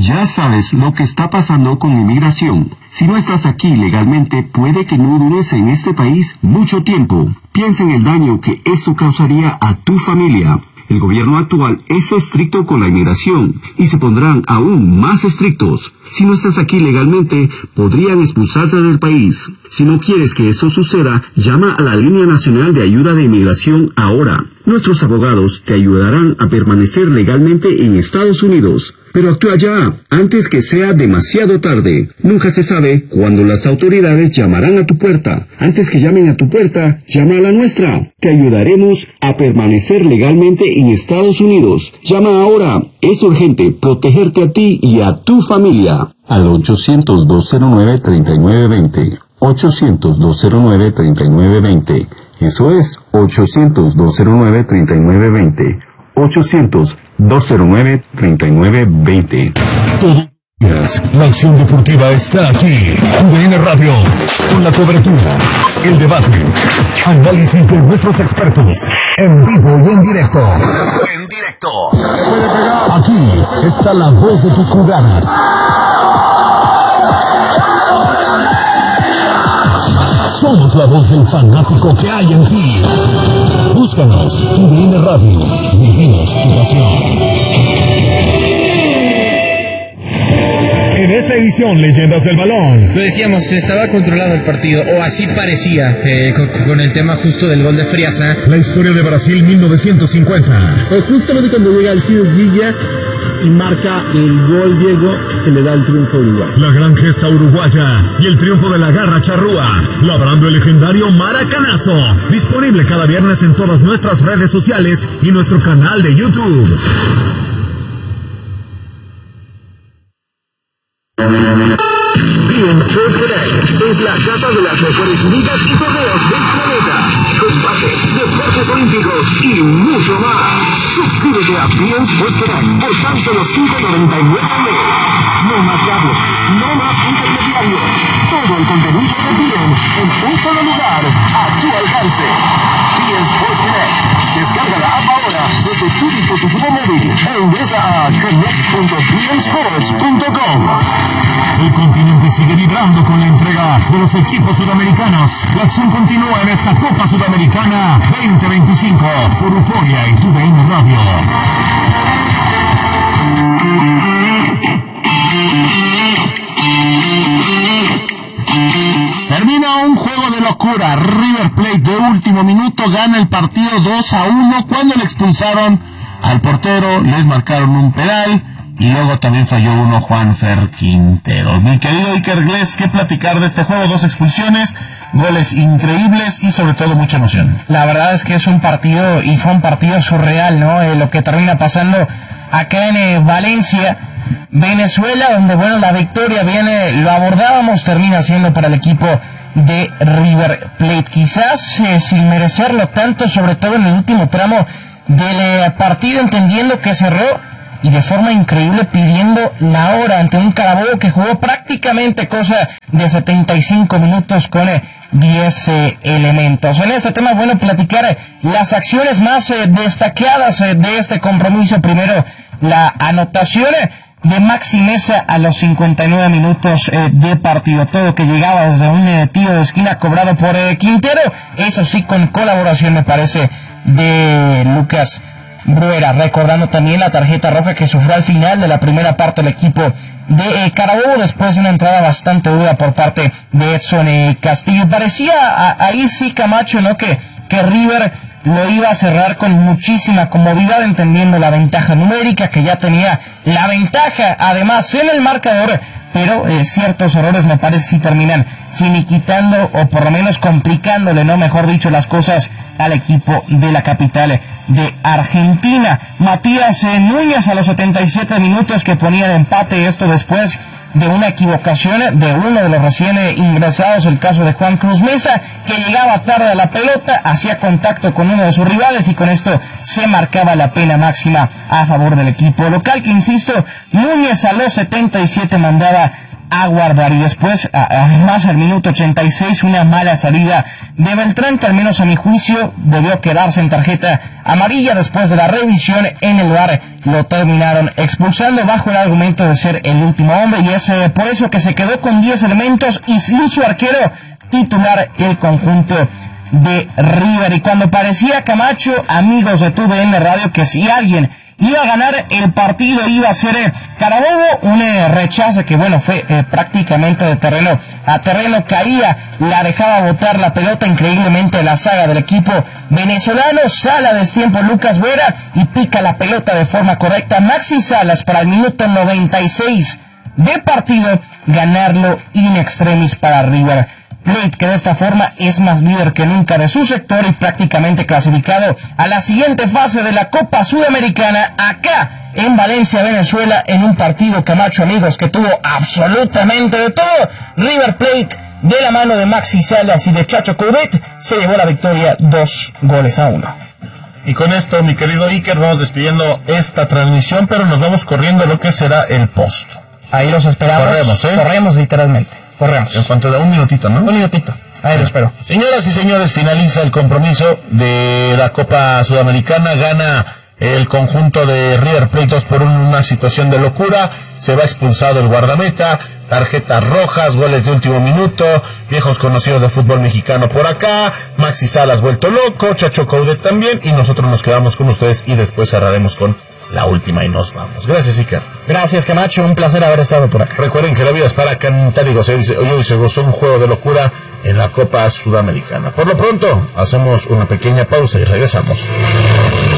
Ya sabes lo que está pasando con inmigración. Si no estás aquí legalmente, puede que no dures en este país mucho tiempo. Piensa en el daño que eso causaría a tu familia. El gobierno actual es estricto con la inmigración y se pondrán aún más estrictos. Si no estás aquí legalmente, podrían expulsarte del país. Si no quieres que eso suceda, llama a la Línea Nacional de Ayuda de Inmigración ahora. Nuestros abogados te ayudarán a permanecer legalmente en Estados Unidos. Pero actúa ya, antes que sea demasiado tarde. Nunca se sabe cuándo las autoridades llamarán a tu puerta. Antes que llamen a tu puerta, llama a la nuestra. Te ayudaremos a permanecer legalmente en Estados Unidos. Llama ahora. Es urgente protegerte a ti y a tu familia. Al 800-209-3920. 800-209-3920. Eso es 800-209-3920. 800-209-3920. La acción deportiva está aquí. TUDN Radio, con la cobertura, el debate, análisis de nuestros expertos, en vivo y en directo. Aquí está la voz de tus jugadas. Somos la voz del fanático que hay en ti. Búscanos, TUDN Radio. Vivimos tu pasión. En esta edición, Leyendas del Balón. Lo decíamos, estaba controlado el partido, o así parecía, con el tema justo del gol de Friasa. La historia de Brasil 1950. Justamente cuando llega el Alcides Guilla y marca el gol Diego que le da el triunfo a Uruguay. La gran gesta uruguaya y el triunfo de la garra charrúa, labrando el legendario maracanazo. Disponible cada viernes en todas nuestras redes sociales y nuestro canal de YouTube. beIN Sports Connect es la casa de las mejores ligas y torneos del planeta. Combate, deportes olímpicos y mucho más. Suscríbete a beIN Sports Connect por tan solo $5.99 al mes. No más cable, no más intermediario. Todo el contenido de beIN en un solo lugar, a tu alcance. beIN Sports Connect. Descarga la app ahora desde tu dispositivo móvil e ingresa a connect.beinsports.com. El continente sigue vibrando con la entrega de los equipos sudamericanos. La acción continúa en esta Copa Sudamericana 2025 por Euforia y TUDN Radio. Termina un juego de locura. River Plate de último minuto gana el partido 2-1 cuando le expulsaron al portero, les marcaron un penal. Y luego también falló uno Juanfer Quintero. Mi querido Iker Gles, ¿qué platicar de este juego? 2 expulsiones, goles increíbles y sobre todo mucha emoción. La verdad es que es un partido, y fue un partido surreal, ¿no? Lo que termina pasando acá en Valencia, Venezuela, donde, bueno, la victoria viene, lo abordábamos, termina siendo para el equipo de River Plate. Quizás sin merecerlo tanto, sobre todo en el último tramo del partido, entendiendo que cerró y de forma increíble pidiendo la hora ante un Carabobo que jugó prácticamente cosa de 75 minutos con 10 elementos. En este tema, bueno, platicar las acciones más destacadas de este compromiso. Primero, la anotación de Maxi Meza a los 59 minutos de partido. Todo que llegaba desde un tiro de esquina cobrado por Quintero, eso sí con colaboración, me parece, de Lucas Bruera, recordando también la tarjeta roja que sufrió al final de la primera parte del equipo de Carabobo después de una entrada bastante dura por parte de Edson Castillo. Parecía ahí sí, Camacho, ¿no? Que River lo iba a cerrar con muchísima comodidad, entendiendo la ventaja numérica, que ya tenía la ventaja además en el marcador, pero ciertos errores me parece sí terminan finiquitando o por lo menos complicándole, ¿no? Mejor dicho, las cosas al equipo de la capital de Argentina. Matías Núñez a los 77 minutos que ponía de empate, esto después de una equivocación de uno de los recién ingresados, el caso de Juan Cruz Mesa, que llegaba tarde a la pelota, hacía contacto con uno de sus rivales y con esto se marcaba la pena máxima a favor del equipo local, que insisto, Núñez a los 77 mandaba aguardar. Y después, además al minuto 86, una mala salida de Beltrán, que al menos a mi juicio debió quedarse en tarjeta amarilla. Después de la revisión en el VAR lo terminaron expulsando bajo el argumento de ser el último hombre, y es por eso que se quedó con 10 elementos y sin su arquero titular el conjunto de River. Y cuando parecía, Camacho, amigos de TUDN Radio, que si alguien iba a ganar el partido iba a ser Carabobo, un rechazo que bueno fue prácticamente de terreno a terreno, caía, la dejaba botar la pelota increíblemente la saga del equipo venezolano. Sala de tiempo Lucas Vera y pica la pelota de forma correcta Maxi Salas para el minuto 96 de partido, ganarlo in extremis para River Plate, que de esta forma es más líder que nunca de su sector y prácticamente clasificado a la siguiente fase de la Copa Sudamericana acá en Valencia, Venezuela, en un partido, Camacho, amigos, que tuvo absolutamente de todo. River Plate, de la mano de Maxi Salas y de Chacho Coudet, se llevó la victoria 2-1. Y con esto, mi querido Iker, vamos despidiendo esta transmisión, pero nos vamos corriendo a lo que será el post. Ahí los esperamos. Corremos literalmente. Corremos. En cuanto a un minutito, ¿no? Un minutito. Ahí lo espero. Señoras y señores, finaliza el compromiso de la Copa Sudamericana. Gana el conjunto de River Plate 2 por una situación de locura. Se va expulsado el guardameta. Tarjetas rojas, goles de último minuto. Viejos conocidos de fútbol mexicano por acá. Maxi Salas vuelto loco. Chacho Coudet también. Y nosotros nos quedamos con ustedes y después cerraremos con la última y nos vamos. Gracias, Iker. Gracias, Camacho. Un placer haber estado por acá. Recuerden que la vida es para cantar y gozar. Hoy se gozó un juego de locura en la Copa Sudamericana. Por lo pronto, hacemos una pequeña pausa y regresamos.